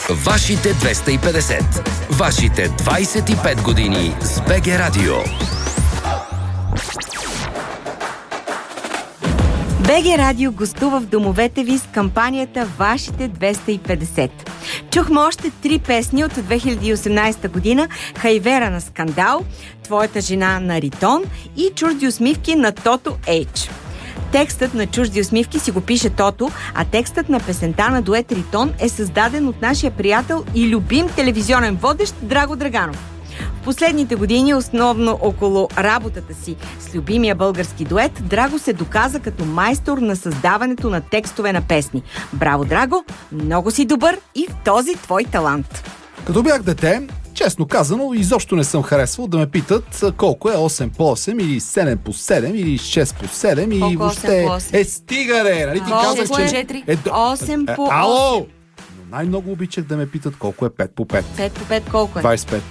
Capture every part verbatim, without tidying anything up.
Вашите двеста и петдесет. Вашите двайсет и пет години с БГ Радио. БГ Радио гостува в домовете ви с кампанията Вашите двеста и петдесет. Чухме още три песни от две хиляди и осемнадесета година: Хайвера на Скандал, Твоята жена на Ритон и Чужди усмивки на Тото Ейч. Текстът на Чужди усмивки си го пише Тото, а текстът на песента на дует Ритон е създаден от нашия приятел и любим телевизионен водещ Драго Драганов. В последните години, основно около работата си с любимия български дует, Драго се доказа като майстор на създаването на текстове на песни. Браво, Драго! Много си добър и в този твой талант. Като бях дете, честно казано, изобщо не съм харесвал да ме питат колко е осем по осем или седем по седем или шест по седем и колко въобще... осем по осем? Е, стига, ре! Нали ти казах, че... Е, осем по осем. Ало! Но най-много обичах да ме питат колко е пет по пет. пет по пет колко е? двайсет и пет.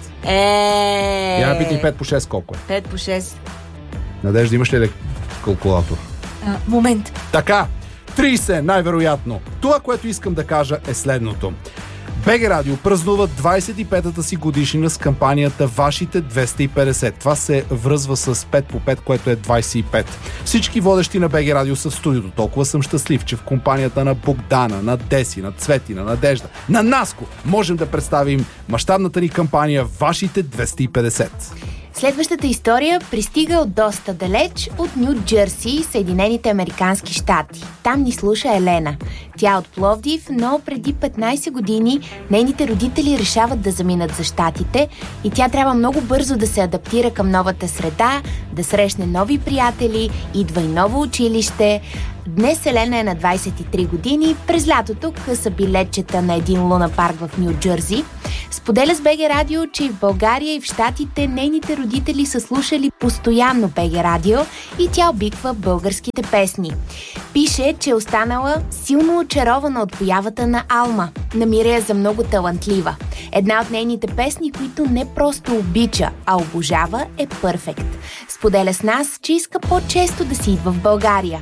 Е. Я ме питай пет по шест колко е. пет по шест. Надежда, имаш ли калкулатор? А, момент. Така, трийсет най-вероятно. Това, което искам да кажа, е следното. БГ Радио празнува двайсет и петата си годишнина с кампанията Вашите двеста и петдесет. Това се връзва с пет по пет, което е двайсет и пет. Всички водещи на БГ Радио са в студиото. Толкова съм щастлив, че в компанията на Богдана, на Деси, на Цвети, на Надежда, на Наско можем да представим мащабната ни кампания Вашите двеста и петдесет. Следващата история пристига от доста далеч, от Ню Джерси, Съединените американски щати. Там ни слуша Елена. Тя е от Пловдив, но преди петнайсет години нейните родители решават да заминат за щатите и тя трябва много бързо да се адаптира към новата среда, да срещне нови приятели, идва и ново училище. Днес Елена е на двайсет и три години, през лятото къса билетчета на един лунапарк в Ню Джерси. Споделя с БГ Радио, че и в България и в щатите нейните родители са слушали постоянно БГ Радио и тя обиква българските песни. Пише, че е останала силно очарована от появата на Алма. Намира я за много талантлива. Една от нейните песни, които не просто обича, а обожава, е Perfect. Споделя с нас, че иска по-често да си идва в България.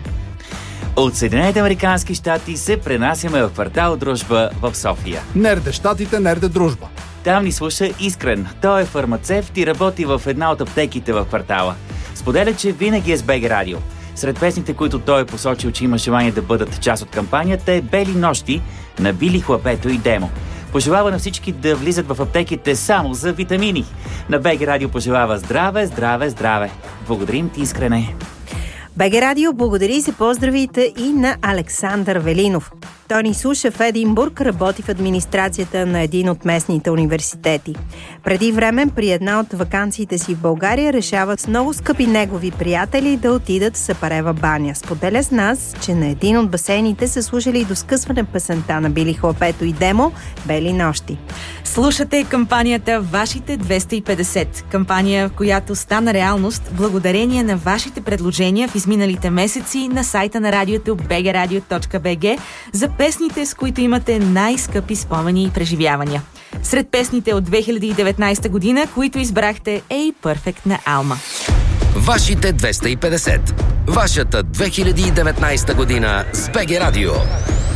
От Съединените американски щати се пренасяме в квартал Дружба в София. Нерде щатите, нерде дружба. Там ни слуша Искрен. Той е фармацевт и работи в една от аптеките в квартала. Споделя, че винаги е с БГ Радио. Сред песните, които той е посочил, че има желание да бъдат част от кампанията, е Бели нощи на Били Хлапето и Демо. Пожелава на всички да влизат в аптеките само за витамини. На БГ Радио пожелава здраве, здраве, здраве. Благодарим ти, Искрене. БГ Радио благодари за поздравите и на Александър Велинов. Той ни слуша в Единбург, работи в администрацията на един от местните университети. Преди време, при една от ваканциите си в България, решават с много скъпи негови приятели да отидат в Сапарева баня. Споделя с нас, че на един от басейните са слушали до скъсване песента на Били Хлапето и Демо «Бели нощи». Слушате кампанията Вашите двеста и петдесет. Кампания, която стана реалност благодарение на вашите предложения в изминалите месеци на сайта на радиото би джи радио точка би джи за песните, с които имате най-скъпи спомени и преживявания. Сред песните от две хиляди и деветнайсета година, които избрахте, е и Perfect на Алма. Вашите двеста и петдесет. Вашата две хиляди и деветнайсета година с БГ Радио.